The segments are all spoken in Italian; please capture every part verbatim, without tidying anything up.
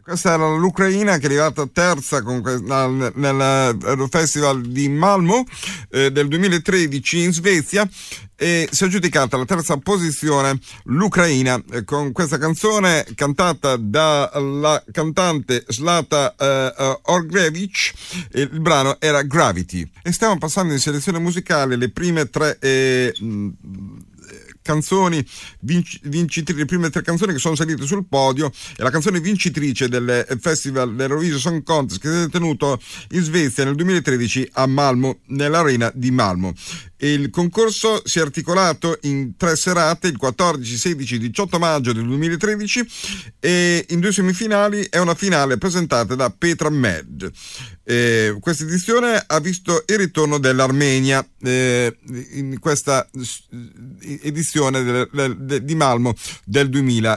Questa era l'Ucraina, che è arrivata terza con que- nel, nel Festival di Malmö eh, del duemilatredici in Svezia, e si è aggiudicata la terza posizione l'Ucraina eh, con questa canzone cantata dalla cantante Zlata eh, Orgrevich. Il brano era Gravity, e stiamo passando in selezione musicale le prime tre eh, mh, canzoni vinc- vincitrici, le prime tre canzoni che sono salite sul podio, e la canzone vincitrice del Festival dell'Eurovision Song Contest, che si è tenuto in Svezia nel duemilatredici a Malmö, nell'arena di Malmö. Il concorso si è articolato in tre serate, il quattordici, sedici e diciotto maggio del duemilatredici, e in due semifinali e una finale presentata da Petra Med. Eh, questa edizione ha visto il ritorno dell'Armenia eh, in questa edizione del, del, del, di Malmö del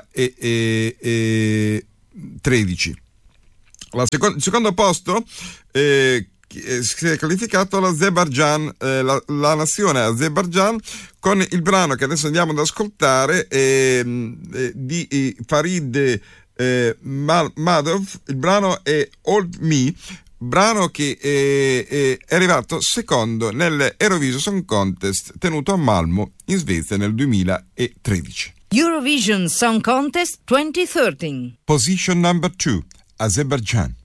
duemilatredici. La seco- il secondo posto eh, si è qualificato l'Azerbaijan, eh, la, la nazione Azerbaijan, con il brano che adesso andiamo ad ascoltare eh, eh, di eh, Farid eh, Madov. Il brano è Hold Me, brano che è, è, è arrivato secondo nell'Eurovision Song Contest tenuto a Malmö in Svezia nel duemilatredici. Eurovision Song Contest duemilatredici. Position number two, Azerbaijan.